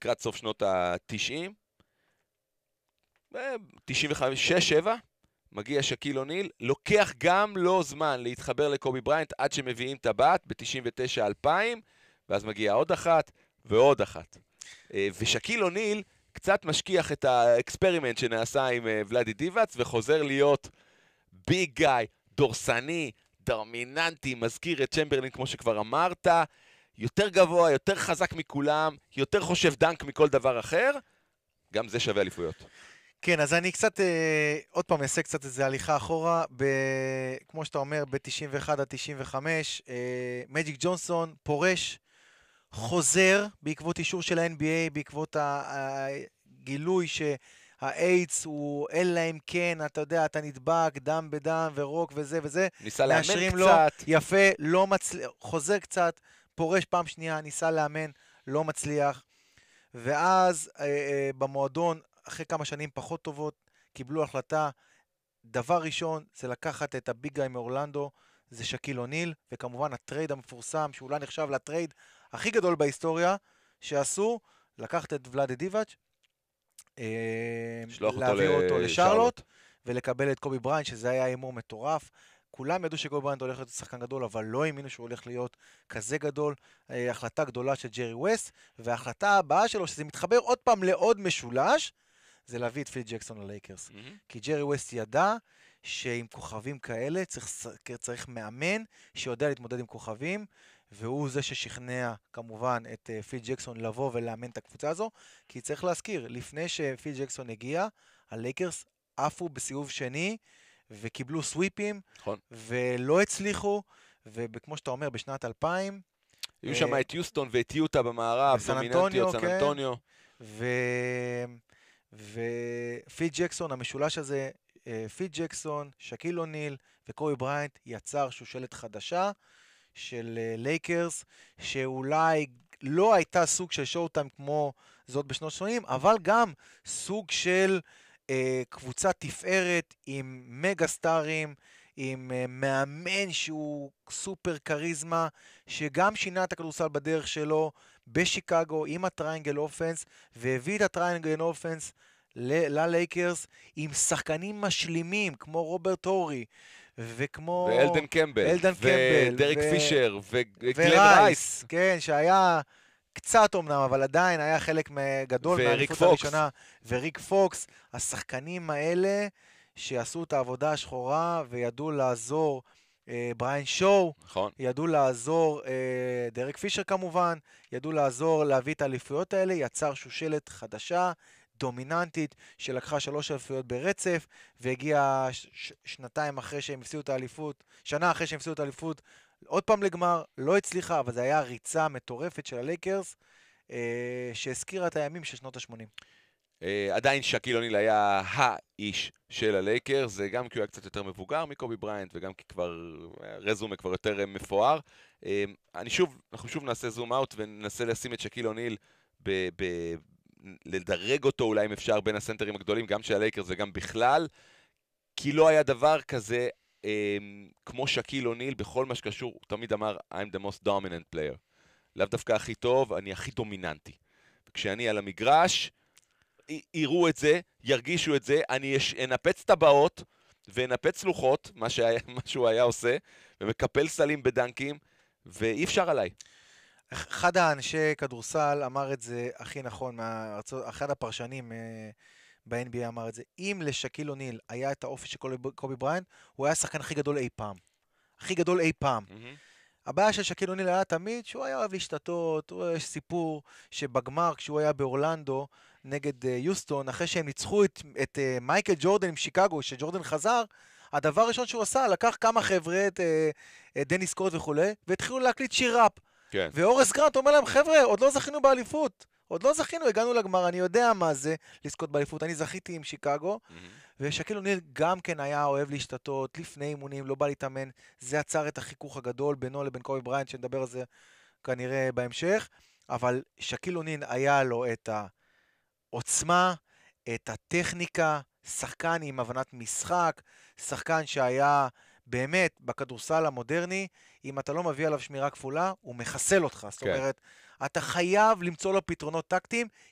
לקראת סוף שנות ה-90, 95-6-7, מגיע שקיל אוניל, לוקח גם לא זמן להתחבר לקובי בריינט עד שמביאים את הבת ב-99-2000, ואז מגיע עוד אחת ועוד אחת. ושקיל אוניל קצת משכיח את האקספרימנט שנעשה עם ולאדי דיבאץ, וחוזר להיות ביג גאי, דורסני, דומיננטי, מזכיר את צ'מברלין כמו שכבר אמרת, יותר גבוה, יותר חזק מכולם, יותר חושב דנק מכל דבר אחר, גם זה שווה אליפויות. כן, אז אני קצת, עוד פעם אעשה קצת איזו הליכה אחורה, כמו שאתה אומר, ב-91-95, מג'יק ג'ונסון פורש, חוזר בעקבות אישור של ה-NBA, בעקבות הגילוי שהאיידס הוא אלא אם כן, אתה יודע, אתה נדבק, דם בדם ורוק וזה וזה. ניסה לאמן קצת. יפה, לא מצליח, חוזר קצת, פורש פעם שנייה, ניסה לאמן, לא מצליח. ואז במועדון, אחרי כמה שנים פחות טובות, קיבלו החלטה, דבר ראשון זה לקחת את הביג גאי מאורלנדו, זה שקיל אוניל, וכמובן הטרייד המפורסם, שאולי נחשב לטרייד הכי גדול בהיסטוריה, שעשו, לקחת את ולאדי דיבאץ, להביא אותו לשרלוט, ולקבל את קובי בריינט, שזה היה אימור מטורף. כולם ידעו שקובי בריינט הולך להיות שחקן גדול, אבל לא האמינו שהוא הולך להיות כזה גדול. החלטה גדולה של ג'רי ווסט, וההחלטה הבאה שלו, שזה מתחבר עוד פעם לעוד משולש, זה להביא את פיל ג'קסון ללייקרס. כי ג'רי ווסט ידע שעם כוכבים כאלה צריך מאמן שיודע להתמודד עם כוכבים, והוא זה ששכנע כמובן את פיל ג'קסון לבוא ולאמן את הקבוצה הזו, כי צריך להזכיר, לפני שפיל ג'קסון הגיע, הלייקרס עפו בסיבוב שני, וקיבלו סוויפים, נכון. ולא הצליחו, וכמו שאתה אומר, בשנת 2000, היו שם את יוסטון ואת יוטה במערב, דומיננטיות, סן אנטוניו. ופיל ג'קסון, המשולש הזה, פיל ג'קסון, שקיל אוניל וקובי בריינט, יצר שושלת חדשה של לייקרס, שאולי לא הייתה סוג של שואו-טיים כמו זאת בשנות 80, אבל גם סוג של קבוצת תפארת עם מגה סטארים, עם מאמן שהוא סופר קריזמה, שגם שינה את הכדורסל בדרך שלו בשיקגו עם הטריינגל אופנס, והביא את הטריינגל אופנס ללייקרס עם שחקנים משלימים כמו רוברט הורי, וכמו ואלדן קמבל, ודריק פישר, וגלן רייס. כן, שהיה קצת אומנם, אבל עדיין היה חלק גדול מהאליפות הראשונה. וריק פוקס, השחקנים האלה שעשו את העבודה השחורה וידעו לעזור, בריין שואו, נכון. ידעו לעזור, דריק פישר כמובן, ידעו לעזור להביא את האליפויות האלה, יצר שושלת חדשה, דומיננטית, שלקחה 3 אליפויות ברצף, והגיעה שנתיים אחרי שהם הפסידו את האליפות, שנה אחרי שהם הפסידו את האליפות, עוד פעם לגמר, לא הצליחה, אבל זה היה ריצה מטורפת של הלייקרס, שהזכירה את הימים של שנות ה-80. עדיין שקיל אוניל היה האיש של הלייקרס, זה גם כי הוא היה קצת יותר מבוגר מקובי בריינט, וגם כי כבר רזומה כבר יותר מפואר. אנחנו שוב נעשה זום אאוט, וננסה לשים את שקיל אוניל לדרג אותו אולי אם אפשר בין הסנטרים הגדולים, גם של הלייקרס וגם בכלל, כי לא היה דבר כזה כמו שקיל אוניל בכל מה שקשור, הוא תמיד אמר, I'm the most dominant player. לאו דווקא הכי טוב, אני הכי דומיננטי. וכשאני על המגרש, יראו את זה, ירגישו את זה, אני אנפץ טבעות ואנפץ לוחות, מה שהוא היה עושה, ומקפל סלים בדנקים, ואי אפשר עליי. אחד האנשי כדורסל אמר את זה הכי נכון, אחד הפרשנים ב-NBA אמר את זה, אם לשקיל אוניל היה את האופי של קובי בריינט, הוא היה השחקן הכי גדול אי פעם. הכי גדול אי פעם. הבעיה של שקיל אוניל היה תמיד שהוא היה אוהב להשתתות, יש סיפור שבגמר כשהוא היה באורלנדו נגד יוסטון, אחרי שהם ניצחו את מייקל ג'ורדן עם שיקגו, שג'ורדן חזר, הדבר הראשון שהוא עשה, לקח כמה חבר'ה, את דני סקוט וכו', והתחילו להקליט שיר ראפ. כן. ואורס גרנט אומר להם, חבר'ה, עוד לא זכינו באליפות. עוד לא זכינו, הגענו לגמר, אני יודע מה זה לזכות באליפות, אני זכיתי עם שיקגו, ושקיל אוניל גם כן היה אוהב להשתתות, לפני אימונים, לא בא להתאמן, זה עצר את החיכוך הגדול בינו לבין קובי בריינט, שנדבר על זה כנראה בהמשך, אבל שקיל אוניל היה לו את העוצמה, את הטכניקה, שחקן עם הבנת משחק, שחקן שהיה באמת בכדורסל המודרני, אם אתה לא מביא עליו שמירה כפולה, הוא מחסל אותך, זאת אומרת, אתה חייב למצוא לו פתרונות טקטיים,